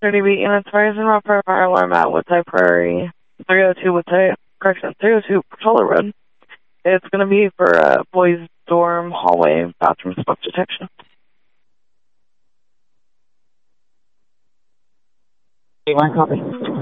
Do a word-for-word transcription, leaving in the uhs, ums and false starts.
thirty B units, Verizon Roper fire alarm at Woodside Prairie, three oh two Woodside, correction, three oh two Patroller Road. It's going to be for uh, boys' dorm, hallway, bathroom smoke detection. One copy.